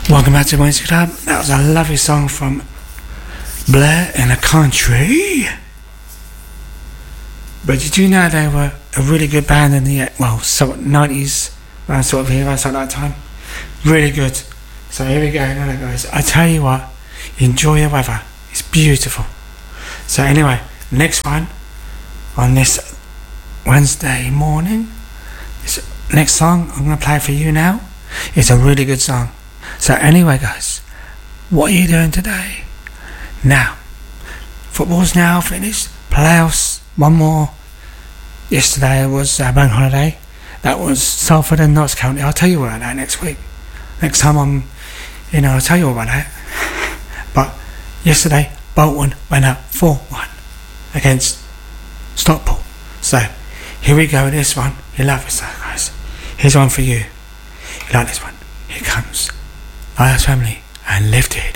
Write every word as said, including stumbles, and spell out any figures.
Welcome back to Wednesday Club. That was a lovely song from Blair in the Country. But did you know they were a really good band in the, well, sort of nineties, around sort of era, sort of that time? Really good. So here we go, now guys. I tell you what, enjoy the weather. It's beautiful. So anyway, next one on this Wednesday morning, this next song I'm going to play for you now. It's a really good song. So anyway guys, what are you doing today? Now, football's now finished. Playoffs, one more. Yesterday was uh, bank holiday. That was Salford and Notts County. I'll tell you all about that next week. Next time I'm, you know, I'll tell you all about that. But yesterday, Bolton went up four one against Stockport. So, here we go with this one. You love this one, guys. Here's one for you. You like this one? Here comes Liars Family and Lifted.